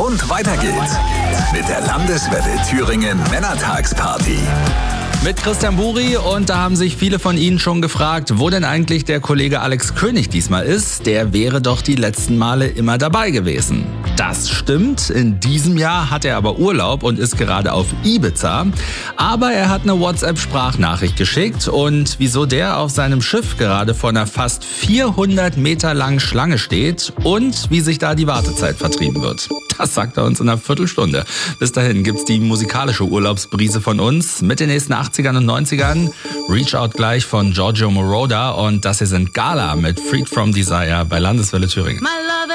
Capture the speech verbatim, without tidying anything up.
Und weiter geht's mit der Landeswelle Thüringen Männertagsparty. Mit Christian Buri, und da haben sich viele von Ihnen schon gefragt, wo denn eigentlich der Kollege Alex König diesmal ist. Der wäre doch die letzten Male immer dabei gewesen. Das stimmt, in diesem Jahr hat er aber Urlaub und ist gerade auf Ibiza. Aber er hat eine WhatsApp-Sprachnachricht geschickt, und wieso der auf seinem Schiff gerade vor einer fast vierhundert Meter langen Schlange steht und wie sich da die Wartezeit vertrieben wird. Das sagt er uns in einer Viertelstunde. Bis dahin gibt's die musikalische Urlaubsbrise von uns mit den nächsten achtzigern und neunzigern. Reach Out gleich von Giorgio Moroder, und das hier sind Gala mit Freed from Desire bei Landeswelle Thüringen.